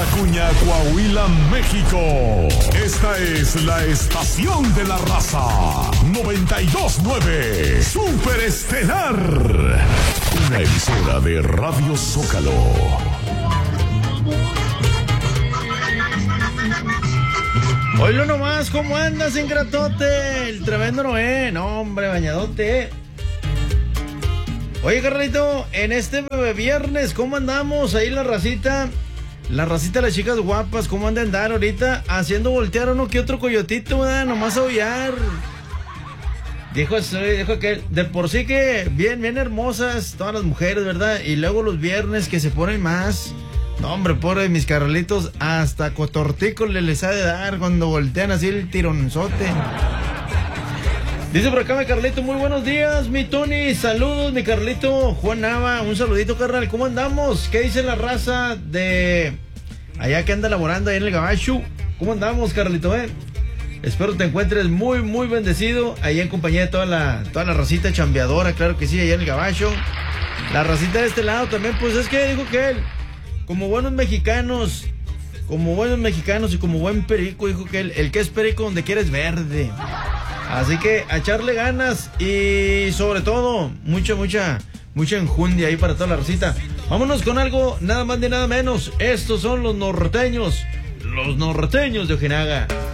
Acuña, Coahuila, México. Esta es la estación de la raza. 92.9 Super Estelar. Una emisora de Radio Zócalo. Oílo nomás, ¿cómo andas, ingratote? El tremendo Noé. No, hombre, bañadote. Oye, Carlito, en este viernes, ¿cómo andamos? Ahí la racita de las chicas guapas, ¿cómo andan andar ahorita? Haciendo voltear uno que otro coyotito, ¿verdad? Nomás a aullar. Dijo aquel, de por sí que bien hermosas todas las mujeres, ¿verdad? Y luego los viernes que se ponen más. No, hombre, pobre mis Carlitos, hasta cotortico les ha de dar cuando voltean así el tironzote. Dice por acá mi Carlito, muy buenos días, mi Tony, saludos, mi Carlito. Juan Nava, un saludito, carnal, ¿cómo andamos? ¿Qué dice la raza de allá que anda laborando ahí en el Gabacho? ¿Cómo andamos, Carlito, Espero te encuentres muy bendecido ahí en compañía de toda la racita chambeadora, claro que sí, allá en el Gabacho. La racita de este lado también, pues es que dijo que él, como buenos mexicanos y como buen perico, dijo que el que es perico donde quiera es verde. Así que a echarle ganas y sobre todo mucha enjundia ahí para toda la racita. Vámonos con algo nada más ni nada menos. Estos son los norteños de Ojinaga.